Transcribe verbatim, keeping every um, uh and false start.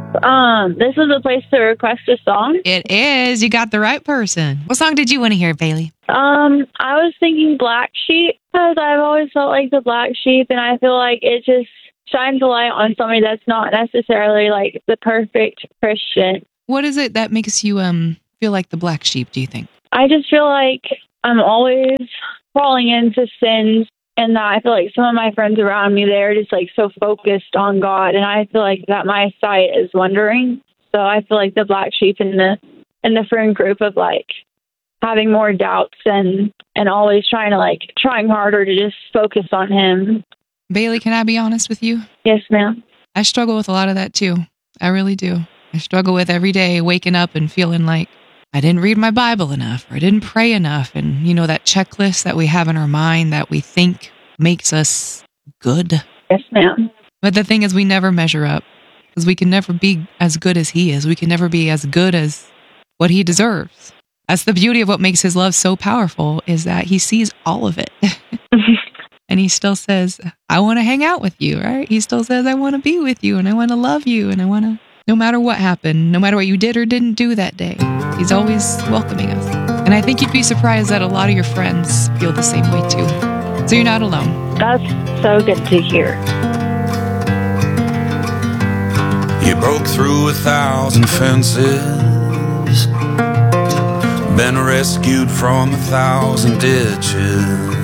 Um, this is a place to request a song. It is. You got the right person. What song did you want to hear, Bailey? Um, I was thinking Black Sheep because I've always felt like the Black Sheep, and I feel like it just shines a light on somebody that's not necessarily like the perfect Christian. What is it that makes you um feel like the black sheep, do you think? I just feel like I'm always falling into sins, and that I feel like some of my friends around me, they're just like so focused on God, and I feel like that my sight is wandering. So I feel like the black sheep in the in the friend group of like having more doubts and and always trying to like trying harder to just focus on Him. Bailey, can I be honest with you? Yes, ma'am. I struggle with a lot of that too. I really do. I struggle with every day waking up and feeling like I didn't read my Bible enough, or I didn't pray enough. And, you know, that checklist that we have in our mind that we think makes us good. Yes, ma'am. But the thing is, we never measure up, because we can never be as good as He is. We can never be as good as what He deserves. That's the beauty of what makes His love so powerful, is that He sees all of it. And He still says, I want to hang out with you, right? He still says, I want to be with you, and I want to love you, and I want to, no matter what happened, no matter what you did or didn't do that day, He's always welcoming us. And I think you'd be surprised that a lot of your friends feel the same way too. So you're not alone. That's so good to hear. You broke through a thousand fences, been rescued from a thousand ditches.